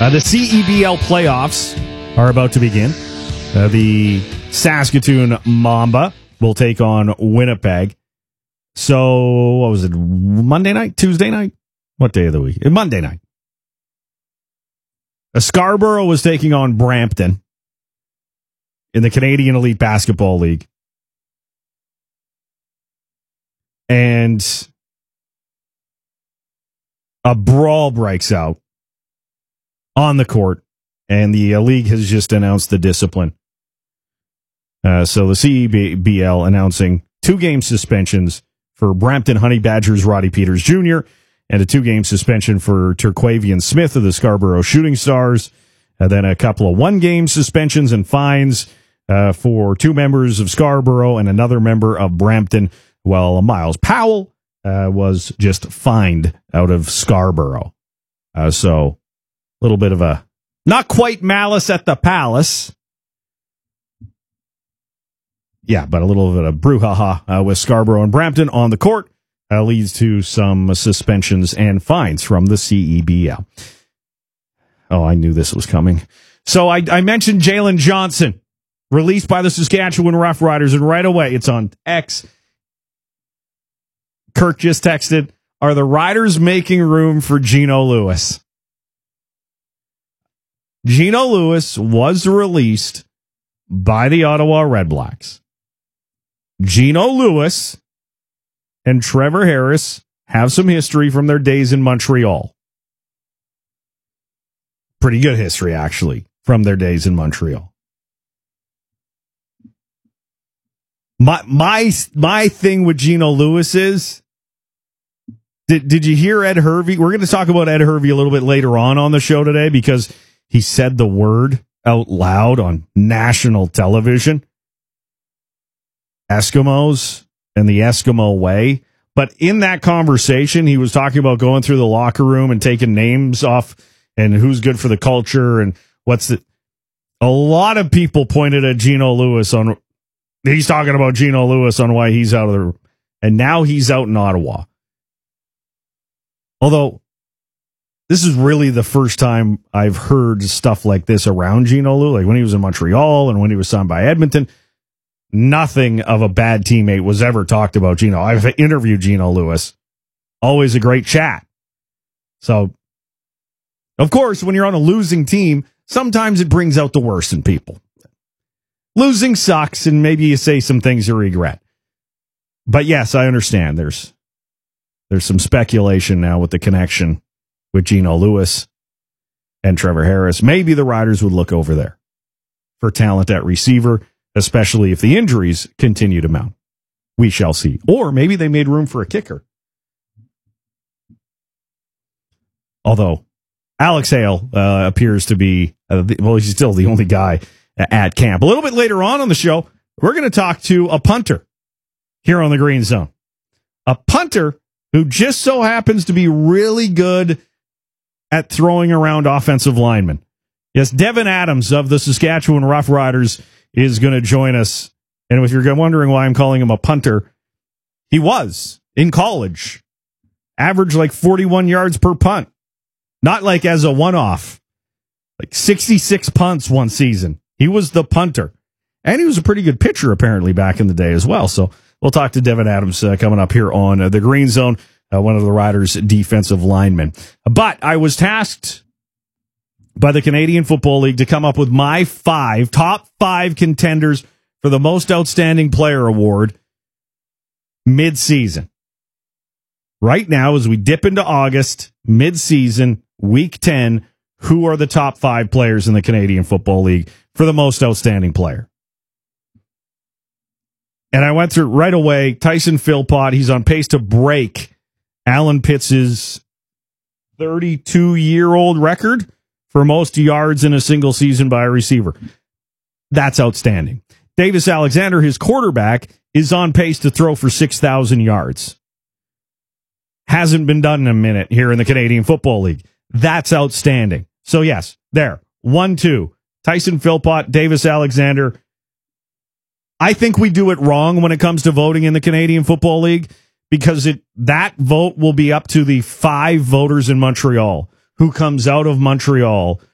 The CEBL playoffs are about to begin. The Saskatoon Mamba will take on Winnipeg. So, what was it? Monday night? Tuesday night? What day of the week? Monday night. Scarborough was taking on Brampton in the Canadian Elite Basketball League. And a brawl breaks out on the court, and the league has just announced the discipline. So the CEBL announcing 2-game suspensions for Brampton Honey Badgers Roddy Peters Jr. and a 2-game suspension for Terquavian Smith of the Scarborough Shooting Stars. And then a couple of 1-game suspensions and fines for 2 members of Scarborough and another member of Brampton, while Miles Powell was just fined out of Scarborough. So a little bit of a not quite malice at the palace. Yeah, but a little bit of brouhaha with Scarborough and Brampton on the court leads to some suspensions and fines from the CEBL. Oh, I knew this was coming. So I mentioned Jalen Johnson, released by the Saskatchewan Roughriders, and right away it's on X. Kirk just texted, are the Riders making room for Geno Lewis? Geno Lewis was released by the Ottawa Redblacks. Geno Lewis and Trevor Harris have some history from their days in Montreal. Pretty good history, actually, from their days in Montreal. My thing with Geno Lewis is, did you hear Ed Hervey? We're going to talk about Ed Hervey a little bit later on the show today, because he said the word out loud on national television. Eskimos and the Eskimo way. But in that conversation, he was talking about going through the locker room and taking names off and who's good for the culture and what's the... A lot of people pointed at Geno Lewis on... He's talking about Geno Lewis on why he's out of the... And now he's out in Ottawa. Although, this is really the first time I've heard stuff like this around Geno Lewis. Like when he was in Montreal and when he was signed by Edmonton, nothing of a bad teammate was ever talked about Geno. I've interviewed Geno Lewis. Always a great chat. So, of course, when you're on a losing team, sometimes it brings out the worst in people. Losing sucks, and maybe you say some things you regret. But yes, I understand. There's some speculation now with the connection with Geno Lewis and Trevor Harris. Maybe the Riders would look over there for talent at receiver, especially if the injuries continue to mount. We shall see. Or maybe they made room for a kicker. Although Alex Hale appears to be, he's still the only guy at camp. A little bit later on the show, we're going to talk to a punter here on the Green Zone. A punter who just so happens to be really good at throwing around offensive linemen. Yes, Devin Adams of the Saskatchewan Roughriders is going to join us. And if you're wondering why I'm calling him a punter, he was in college. Averaged like 41 yards per punt. Not like as a one-off. Like 66 punts one season. He was the punter. And he was a pretty good pitcher, apparently, back in the day as well. So we'll talk to Devin Adams coming up here on the Green Zone, one of the Riders' defensive linemen. But I was tasked by the Canadian Football League to come up with my top five contenders for the Most Outstanding Player Award mid-season. Right now, as we dip into August, mid-season, Week 10, who are the top 5 players in the Canadian Football League for the Most Outstanding Player? And I went through right away. Tyson Philpott, he's on pace to break Alan Pitts' 32-year-old record for most yards in a single season by a receiver. That's outstanding. Davis Alexander, his quarterback, is on pace to throw for 6,000 yards. Hasn't been done in a minute here in the Canadian Football League. That's outstanding. So yes, there. 1, 2. Tyson Philpott, Davis Alexander. I think we do it wrong when it comes to voting in the Canadian Football League, because that vote will be up to the 5 voters in Montreal who comes out of Montreal